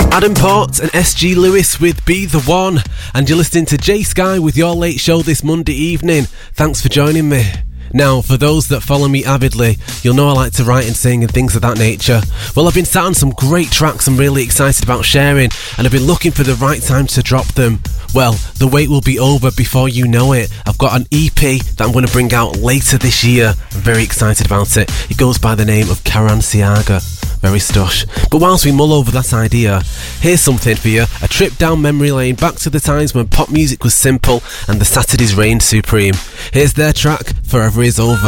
Adam Port and SG Lewis with Be The One, and you're listening to Jay Sky with your late show this Monday evening. Thanks for joining me. Now, for those that follow me avidly, you'll know I like to write and sing and things of that nature. Well, I've been sat on some great tracks I'm really excited about sharing, and I've been looking for the right time to drop them. Well, the wait will be over before you know it. I've got an EP that I'm going to bring out later this year. I'm very excited about it. It goes by the name of Karanciaga. Very stush. But whilst we mull over that idea, here's something for you. A trip down memory lane back to the times when pop music was simple and the Saturdays reigned supreme. Here's their track, Forever Is Over.